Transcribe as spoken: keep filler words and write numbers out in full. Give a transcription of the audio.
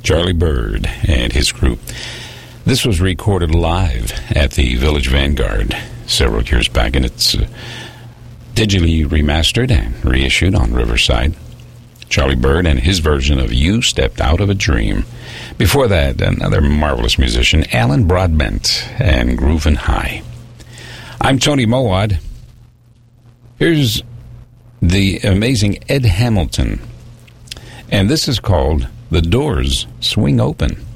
Charlie Byrd and his group. This was recorded live at the Village Vanguard several years back, and it's uh, digitally remastered and reissued on Riverside. Charlie Byrd and his version of You Stepped Out of a Dream. Before that, another marvelous musician, Alan Broadbent and Groovin' High. I'm Tony Mowad. Here's the amazing Ed Hamilton, and this is called The Doors Swing Open.